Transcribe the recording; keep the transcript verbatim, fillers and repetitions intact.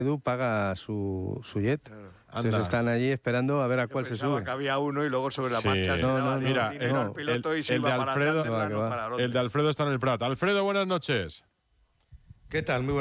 Edu paga su, su jet. Claro. Entonces Anda. están allí esperando a ver a Yo cuál se pensaba sube. que había uno y luego sobre la Sí. marcha se No, daba no, no, mira, dinero el- al piloto el- y se el iba de para Alfredo- Sunderland Que o va, que para El Londres. de Alfredo está en el Prat. Alfredo, buenas noches. ¿Qué tal? Muy